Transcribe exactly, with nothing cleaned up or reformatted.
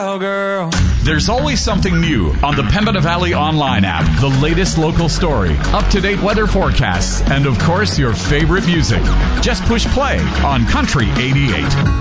cowgirl. There's always something new on the Pembina Valley Online app. The latest local story, up-to-date weather forecasts, and of course your favorite music. Just push play on Country eighty-eight.